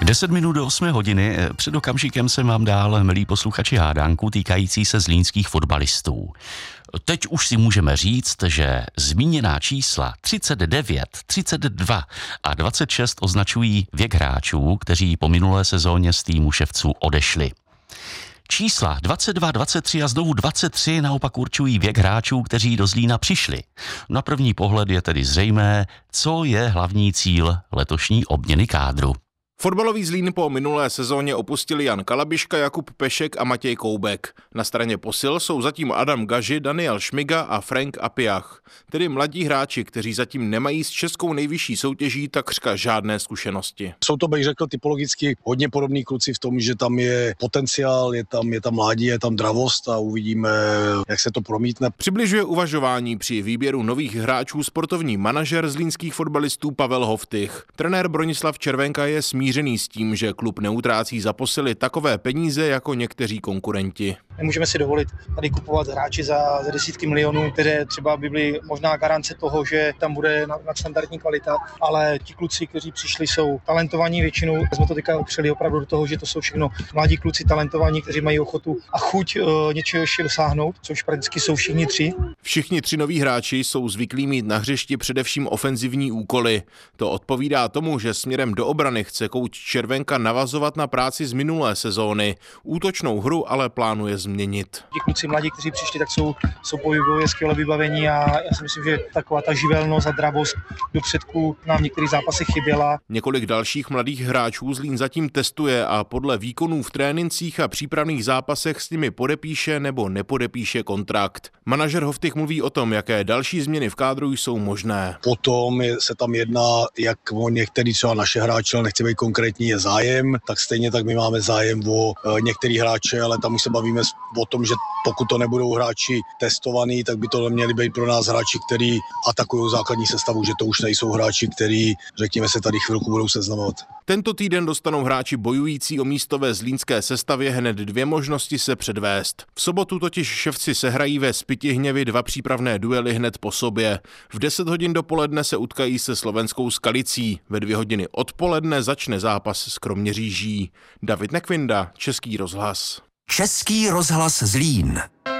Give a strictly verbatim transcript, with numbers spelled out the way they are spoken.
Deset minut do osmé hodiny. Před okamžikem jsem vám dal, milí posluchači, hádánku týkající se zlínských fotbalistů. Teď už si můžeme říct, že zmíněná čísla třicet devět, třicet dva a dvacet šest označují věk hráčů, kteří po minulé sezóně z týmu Ševců odešli. Čísla dvacet dva, dvacet tři a znovu dvacet tři naopak určují věk hráčů, kteří do Zlína přišli. Na první pohled je tedy zřejmé, co je hlavní cíl letošní obměny kádru. Fotbalový Zlín po minulé sezóně opustili Jan Kalabiška, Jakub Pešek a Matěj Koubek. Na straně posil jsou zatím Adam Gaži, Daniel Šmiga a Frank Apiach. Tedy mladí hráči, kteří zatím nemají s českou nejvyšší soutěží takřka žádné zkušenosti. Jsou to, bych řekl, typologicky hodně podobní kluci v tom, že tam je potenciál, je tam, je tam mládí, je tam dravost a uvidíme, jak se to promítne. Přibližuje uvažování při výběru nových hráčů sportovní manažer zlínských fotbalistů Pavel Hoftych. Trenér Bronislav Červenka je smířený s tím, že klub neutrácí za posily takové peníze jako někteří konkurenti. Nemůžeme si dovolit tady kupovat hráči za, za desítky milionů, které třeba by byly možná garance toho, že tam bude nadstandardní kvalita, ale ti kluci, kteří přišli, jsou talentovaní většinou. Jsme to teďka opřeli opravdu do toho, že to jsou všechno mladí kluci talentovaní, kteří mají ochotu a chuť uh, něčeho ještě dosáhnout, což prakticky jsou všichni tři. Všichni tři noví hráči jsou zvyklí mít na hřišti především ofenzivní úkoly. To odpovídá tomu, že směrem do obrany chce kouč Červenka navazovat na práci z minulé sezóny. Útočnou hru ale plánuje změnit. Ti kluci mladí, kteří přišli, tak jsou, jsou pohybově skvěle vybavení a já si myslím, že taková ta živelnost a dravost do předku nám v některých zápasech chyběla. Několik dalších mladých hráčů Zlín zatím testuje a podle výkonů v trénincích a přípravných zápasech s nimi podepíše nebo nepodepíše kontrakt. Manažer Hoftych mluví o tom, jaké další změny v kádru jsou možné. Potom je, se tam jedná, jak o některý třeba naše hráče, ale nechci být konkrétní, je zájem, tak stejně tak my máme zájem o e, některý hráče, ale tam už se bavíme o tom, že pokud to nebudou hráči testovaní, tak by to měli být pro nás hráči, kteří atakují základní sestavu, že to už nejsou hráči, kteří, řekněme, se tady chvilku budou seznamovat. Tento týden dostanou hráči bojující o místo ve zlínské sestavě hned dvě možnosti se předvést. V sobotu totiž Ševci sehrají ve Spytihněvi dva přípravné duely hned po sobě. V deset hodin dopoledne se utkají se slovenskou Skalicí. Ve dvě hodiny odpoledne začne zápas s Kroměříží. David Nekvinda, Český rozhlas. Český rozhlas Zlín.